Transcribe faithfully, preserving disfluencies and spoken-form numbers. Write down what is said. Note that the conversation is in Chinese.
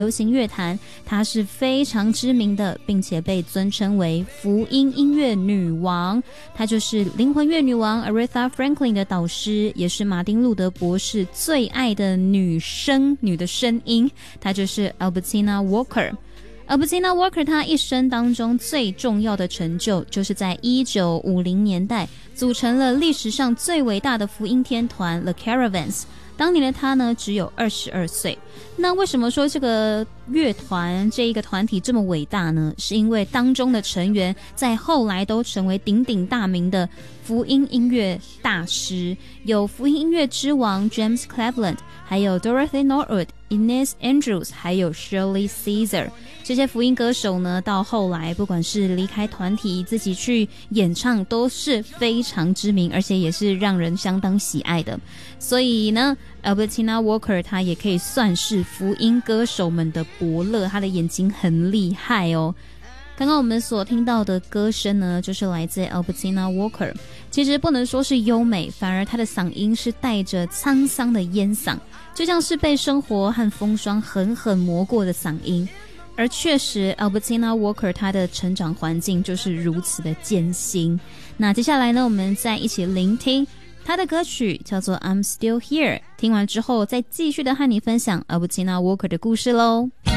流行乐坛，她是非常知名的，并且被尊称为福音音乐女王。她就是灵魂乐女王 Aretha Franklin 的导师，也是马丁路德博士最爱的女声女的声音，她就是 Albertina Walker。Albertina Walker 她一生当中最重要的成就，就是在一九五零年代组成了历史上最伟大的福音天团 The Caravans。当年的他呢只有二十二岁。那为什么说这个乐团这一个团体这么伟大呢？是因为当中的成员在后来都成为鼎鼎大名的福音音乐大师，有福音音乐之王 James Cleveland， 还有 Dorothy Norwood、Inez Andrews， 还有 Shirley Caesar。 这些福音歌手呢到后来不管是离开团体自己去演唱都是非常知名，而且也是让人相当喜爱的。所以呢 Albertina Walker 她也可以算是福音歌手们的伯乐，她的眼睛很厉害哦。刚刚我们所听到的歌声呢就是来自 Albertina Walker， 其实不能说是优美，反而她的嗓音是带着沧桑的烟嗓，就像是被生活和风霜狠狠磨过的嗓音。而确实 Albertina Walker 她的成长环境就是如此的艰辛。那接下来呢我们再一起聆听她的歌曲叫做 I'm Still Here， 听完之后再继续的和你分享 Albertina Walker 的故事咯。